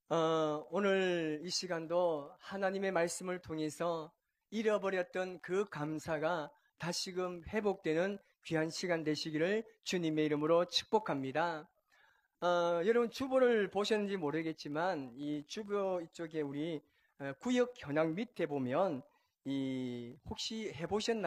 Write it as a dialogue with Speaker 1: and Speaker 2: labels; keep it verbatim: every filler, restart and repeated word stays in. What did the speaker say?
Speaker 1: 어, 오늘 이 시간도 하나님의 말씀을 통해서 잃어버렸던 그 감사가 다시금 회복되는 귀한 시간 되시기를 주님의 이름으로 축복합니다. 어, 여러분 주보를 보셨는지 모르겠지만 이 주보 이쪽에 우리 어, 구역 현황 밑에 보면 이 혹시 해보셨나요?